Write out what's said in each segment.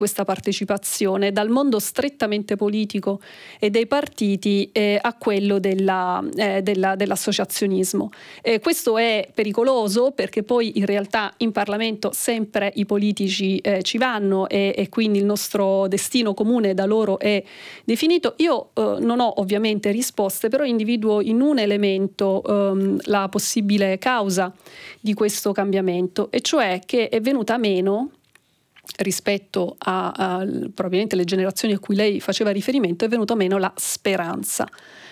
questa partecipazione dal mondo strettamente politico e dei partiti a quello dell'associazionismo. Questo è pericoloso perché poi in realtà in Parlamento sempre i politici ci vanno e quindi il nostro destino comune da loro è definito. Io non ho ovviamente risposte, però individuo in un elemento la possibile causa di questo cambiamento, e cioè che è venuta meno, rispetto a probabilmente le generazioni a cui lei faceva riferimento, è venuta meno la speranza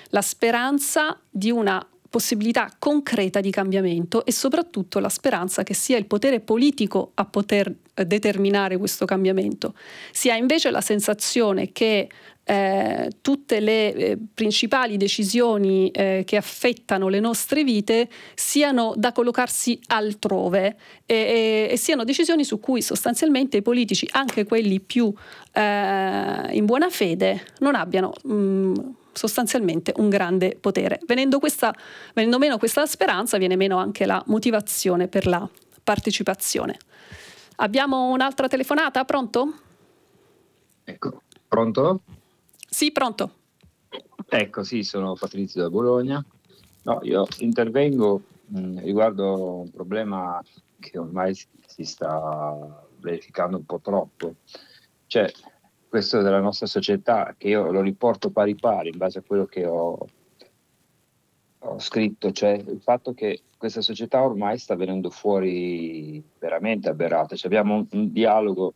di una possibilità concreta di cambiamento, e soprattutto la speranza che sia il potere politico a poter determinare questo cambiamento. Si ha invece la sensazione che tutte le principali decisioni che affettano le nostre vite siano da collocarsi altrove e siano decisioni su cui sostanzialmente i politici, anche quelli più in buona fede, non abbiano sostanzialmente un grande potere. Venendo meno questa speranza, viene meno anche la motivazione per la partecipazione. Abbiamo un'altra telefonata, pronto? Ecco, pronto? Sì, pronto. Ecco, sì, sono Patrizio da Bologna. No, io intervengo riguardo un problema che ormai si sta verificando un po' troppo. Cioè, questo della nostra società, che io lo riporto pari pari in base a quello che ho scritto, cioè il fatto che questa società ormai sta venendo fuori veramente aberrata. Cioè, abbiamo un dialogo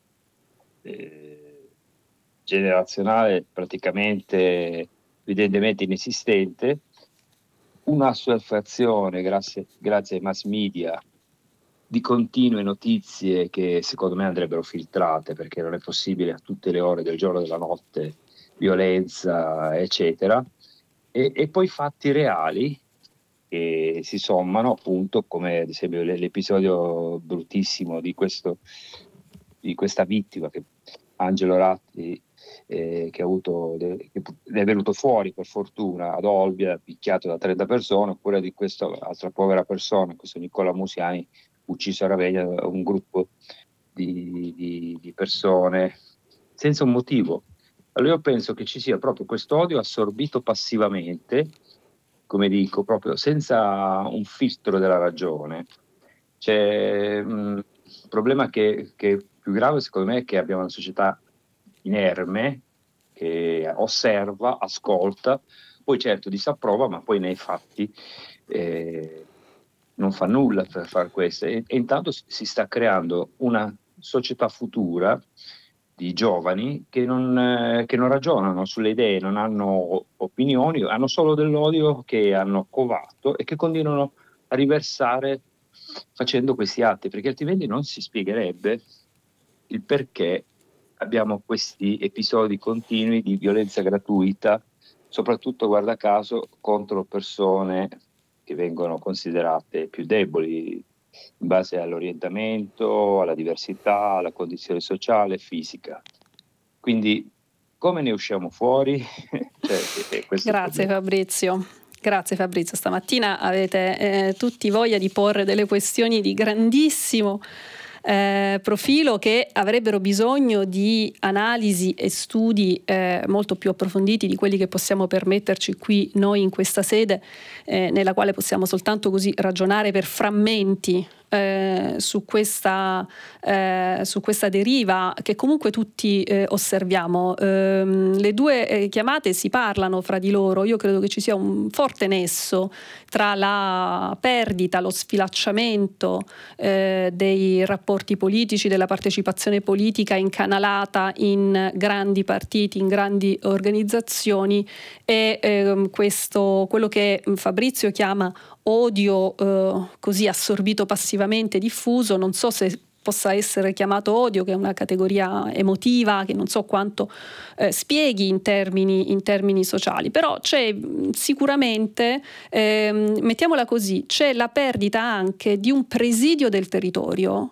generazionale praticamente evidentemente inesistente, un'assuefazione grazie ai mass media di continue notizie che secondo me andrebbero filtrate, perché non è possibile a tutte le ore del giorno e della notte violenza eccetera, e poi fatti reali che si sommano, appunto, come ad esempio l'episodio bruttissimo di questa vittima, che Angelo Ratti, che è venuto fuori per fortuna ad Olbia, picchiato da 30 persone, oppure di questa altra povera persona, questo Nicola Musiani, ucciso a Ravenna da un gruppo di persone senza un motivo. Allora io penso che ci sia proprio questo odio assorbito passivamente, come dico, proprio senza un filtro della ragione. C'è un problema che è più grave, secondo me, è che abbiamo una società inerme che osserva, ascolta, poi certo disapprova, ma poi nei fatti non fa nulla per fare questo. E intanto si sta creando una società futura di giovani che non ragionano sulle idee, non hanno opinioni, hanno solo dell'odio che hanno covato e che continuano a riversare facendo questi atti, perché altrimenti non si spiegherebbe il perché abbiamo questi episodi continui di violenza gratuita, soprattutto, guarda caso, contro persone che vengono considerate più deboli in base all'orientamento, alla diversità, alla condizione sociale e fisica. Quindi come ne usciamo fuori? Grazie Fabrizio. Grazie Fabrizio, stamattina avete tutti voglia di porre delle questioni di grandissimo profilo che avrebbero bisogno di analisi e studi molto più approfonditi di quelli che possiamo permetterci qui noi in questa sede, nella quale possiamo soltanto così ragionare per frammenti su questa deriva che comunque tutti osserviamo. Le due chiamate si parlano fra di loro. Io credo che ci sia un forte nesso tra la perdita, lo sfilacciamento dei rapporti politici, della partecipazione politica incanalata in grandi partiti, in grandi organizzazioni, e quello che Fabrizio chiama odio così assorbito passivamente, diffuso. Non so se possa essere chiamato odio, che è una categoria emotiva che non so quanto spieghi in termini sociali, però c'è sicuramente, mettiamola così, c'è la perdita anche di un presidio del territorio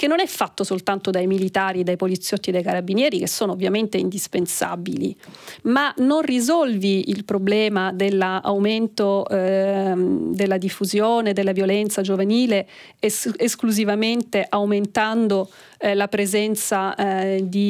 che non è fatto soltanto dai militari, dai poliziotti e dai carabinieri, che sono ovviamente indispensabili, ma non risolvi il problema dell'aumento della diffusione della violenza giovanile esclusivamente aumentando la presenza di